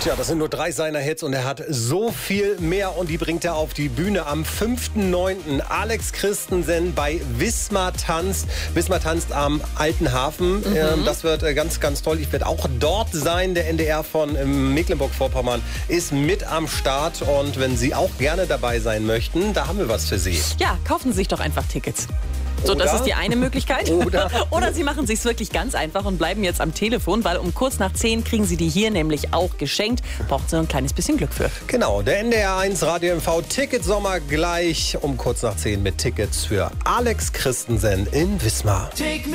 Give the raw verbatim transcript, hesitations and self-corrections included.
Tja, das sind nur drei seiner Hits und er hat so viel mehr und die bringt er auf die Bühne am fünften neunten Alex Christensen bei Wismar tanzt. Wismar tanzt am Alten Hafen. Mhm. Ähm, das wird äh, ganz, ganz toll. Ich werde auch dort sein. Der N D R von ähm, Mecklenburg-Vorpommern ist mit am Start. Und wenn Sie auch gerne dabei sein möchten, da haben wir was für Sie. Ja, kaufen Sie sich doch einfach Tickets. So, Oder? das ist die eine Möglichkeit. Oder? Oder Sie machen es sich wirklich ganz einfach und bleiben jetzt am Telefon, weil um kurz nach zehn kriegen Sie die hier nämlich auch geschenkt. Braucht Sie ein kleines bisschen Glück für. Genau, der N D R eins Radio M V Ticketsommer gleich um kurz nach zehn mit Tickets für Alex Christensen in Wismar.